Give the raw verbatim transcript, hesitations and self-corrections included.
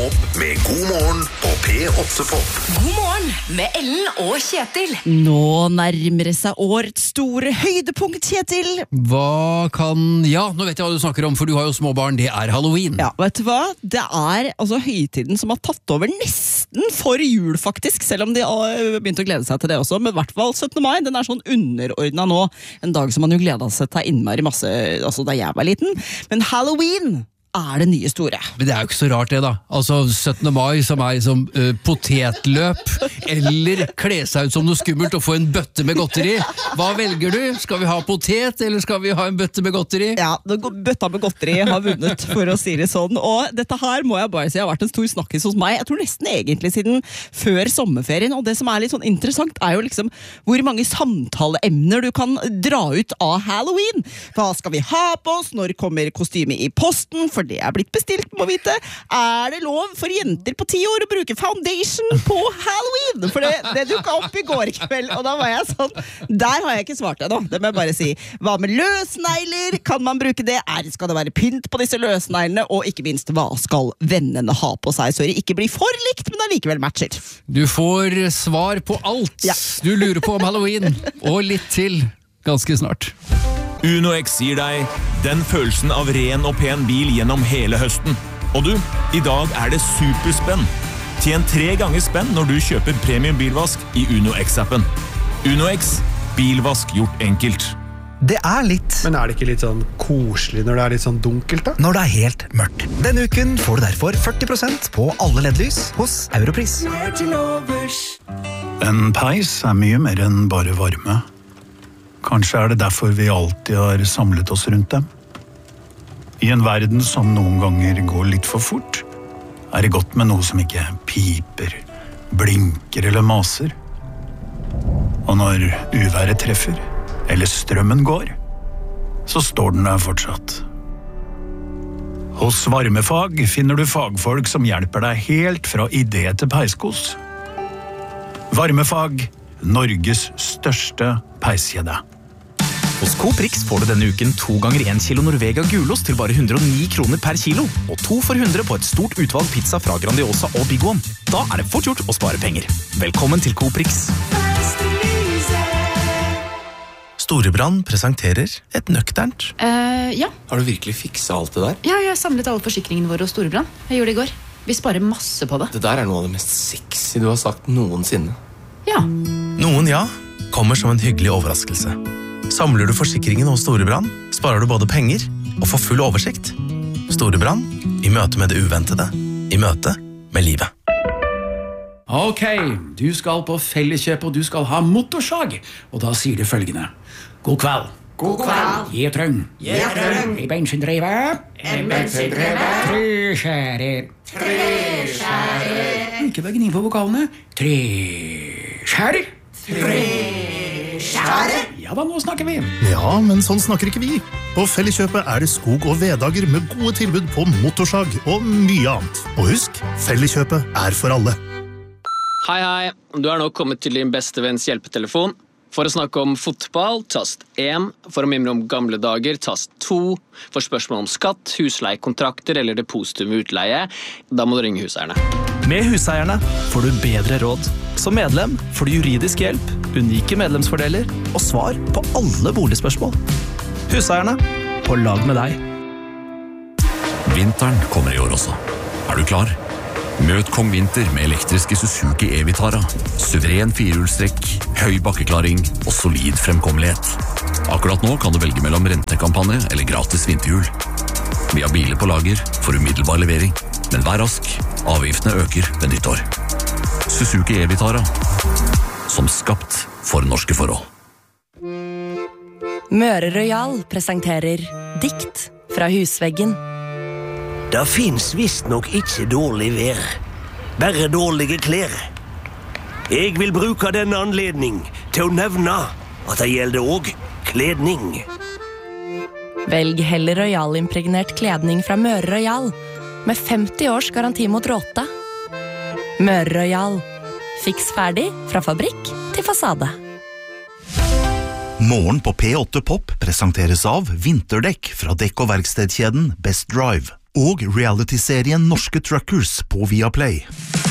opp med God morgen på P åtte Pop. God morgen med Ellen og Kjetil. Nå nærmer det seg årets store høydepunkt, Kjetil. Hva kan... Ja, nå vet jeg hva du snakker om, for du har jo små barn. Det er Halloween. Ja, vet du hva? Det er altså høytiden som har tatt over nesten for jul, faktisk. Selv om de har begynt å glede seg til det også. Men i hvert fall syttende mai, den er sånn underordnet nå. En dag som man jo gledet seg til innmari masse, altså da jeg var liten. Men Halloween er det nye store. Men det er jo ikke så rart det da. Altså syttende mai som er som uh, potetløp, eller kle seg ut som noe skummelt og få en bøtte med godteri. Hva velger du? Skal vi ha potet, eller skal vi ha en bøtte med godteri? Ja, bøtta med godteri har vunnet, for å si det sånn. Og dette her må jeg bare si har vært en stor snakkis hos meg. Jeg tror nesten egentlig siden før sommerferien. Og det som er litt sånn interessant er jo liksom hvor mange samtaleemner du kan dra ut av Halloween. Hva skal vi ha på oss? Når kommer kostyme i posten? For det er blitt bestilt, må vite. Er det lov for jenter på ti år å bruke foundation på Halloween? For det, det dukket opp i går kveld, og da var jeg sånn, der har jeg ikke svart ennå, det må jeg bare si. Hva med løsnegler? Kan man bruke det? Er, skal det være pynt på disse løsneglene? Og ikke minst, hva skal vennene ha på seg? Så det ikke blir for likt, men allikevel matcher. Du får svar på alt. Ja. Du lurer på om Halloween, og litt til ganske snart. UnoX gir deg den følelsen av ren og pen bil gjennom hele høsten. Og du, i dag er det superspenn. Tjen tre ganger spenn når du kjøper premium bilvask i UnoX-appen. UnoX, bilvask gjort enkelt. Det er litt. Men er det ikke litt sånn koselig når det er litt sånn dunkelt da? Når det er helt mørkt. Denne uken får du derfor førti prosent på alle L E D-lys hos Europris. En peis er mye mer enn bare varme. Kanskje er det derfor vi alltid har samlet oss rundt dem. I en verden som noen ganger går litt for fort, er det godt med noe som ikke piper, blinker eller maser. Og når uværet treffer, eller strømmen går, så står den der fortsatt. Hos Varmefag finner du fagfolk som hjelper deg helt fra idé til peiskos. Varmefag, Norges største peiskjede. Hos Coprix får du denne uken to ganger en kilo Norvega gulost til bare hundre og ni kroner per kilo, og to for hundre på et stort utvalg pizza fra Grandiosa og Big One. Da er det fort gjort å spare penger. Velkommen til Coprix. Storebrand presenterer et nøkternt. Uh, ja. Har du virkelig fikset alt det der? Ja, jeg har samlet alle forsikringene våre hos Storebrand. Jeg gjorde det i går. Vi sparer masse på det. Det der er noe av det mest sexy du har sagt noensinne. Ja. Noen ja, kommer som en hyggelig overraskelse. Samler du forsikringen hos Storebrand, sparer du både penger og får full oversikt. Storebrand, i møte med det uventede, i møte med livet. Ok, du skal på Felleskjøp og du skal ha motorsag, og da sier du følgende. God kveld. God kveld. Gjetrøng. Gjetrøng. En bensindrevet. En bensindrevet. Treskjærer. Treskjærer. Ikke begynn inn på vokalene. Treskjærer. Treskjærer. Ja da, nå snakker vi. Ja, men sånn snakker ikke vi. På Felleskjøpet er det skog- og vedager med gode tilbud på motorsag og mye annet. Og husk, Felleskjøpet er for alle. Hei, hei. Du er nå kommet til din beste venns hjelpetelefon. For å snakke om fotball, tast én. For å mimre om gamle dager, tast to. For spørsmål om skatt, husleiekontrakter eller depositum ved utleie, da må du ringe Huseierne. Med Huseierne får du bedre råd. Som medlem får du juridisk hjelp, unike medlemsfordeler og svar på alle boligspørsmål. Huseierne, på lag med deg. Vinteren kommer i år også. Er du klar? Møt Kong Vinter med elektriske Suzuki E-Vitara. Suveren firehjulstrekk, høy bakkeklaring og solid fremkommelighet. Akkurat nå kan du velge mellom rentekampanje eller gratis vinterhjul. Vi har biler på lager for umiddelbar levering, men vær rask, avgiftene øker ved nyttår. Suzuki E-Vitara, som skapt for norske forhold. Møre Royal presenterer Dikt fra husveggen. Det finnes visst nok ikke dårlig vær, bare dårlige klær. Jeg vil bruke denne anledning til å nevne at det gjelder også kledning. Velg heller Royal-impregnert kledning fra Møre Royal, med femti års garanti mot råte. Møre Royal. Fiks ferdig fra fabrikk til fasade. Morgen på P åtte Pop presenteres av vinterdekk fra dekk- og verkstedkjeden Best Drive. og reality-serien Norske Truckers på Viaplay.